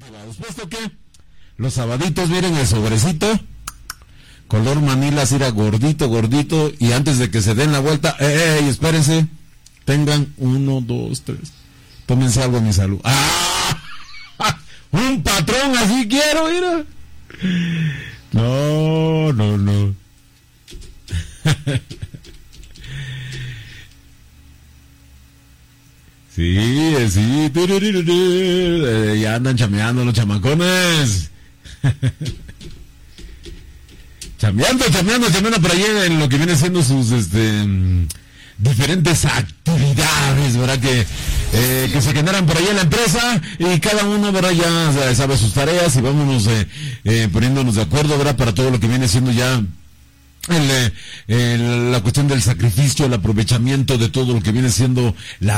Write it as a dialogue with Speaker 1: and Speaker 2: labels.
Speaker 1: motivados. ¿Puesto que los sabaditos, miren el sobrecito, color Manila, así era gordito, gordito, y antes de que se den la vuelta, espérense, tengan 1, 2, 3, tómense algo a mi salud. ¡Ah! Un patrón así quiero, mira. No. Sí, ya andan chameando los chamacones. Chameando por ahí en lo que viene siendo sus diferentes actividades, ¿verdad? Que se generan por ahí en la empresa, y cada uno, ¿verdad? Ya sabe sus tareas, y vámonos poniéndonos de acuerdo, ¿verdad? Para todo lo que viene siendo ya la cuestión del sacrificio, el aprovechamiento de todo lo que viene siendo la